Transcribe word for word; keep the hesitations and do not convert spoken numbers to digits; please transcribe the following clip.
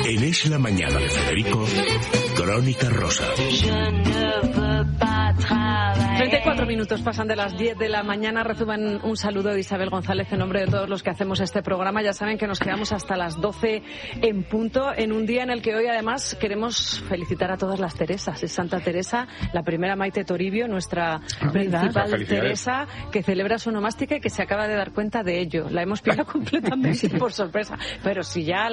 En Es la Mañana de Federico, Crónica Rosa. treinta y cuatro minutos pasan de las diez de la mañana. Reciban un saludo de Isabel González en nombre de todos los que hacemos este programa. Ya saben que nos quedamos hasta las doce en punto, en un día en el que hoy además queremos felicitar a todas las Teresas. Es Santa Teresa, la primera Maite Toribio, nuestra principal Teresa, que celebra su onomástica y que se acaba de dar cuenta de ello. La hemos pillado completamente por sorpresa. Pero si ya